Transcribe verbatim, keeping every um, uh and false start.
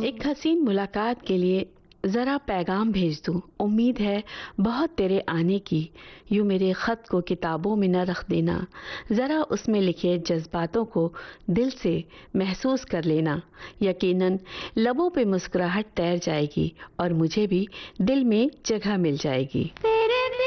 एक हसीन मुलाकात के लिए ज़रा पैगाम भेज दूं, उम्मीद है बहुत तेरे आने की। यूं मेरे ख़त को किताबों में न रख देना, ज़रा उसमें लिखे जज्बातों को दिल से महसूस कर लेना। यकीनन लबों पे मुस्कुराहट तैर जाएगी और मुझे भी दिल में जगह मिल जाएगी।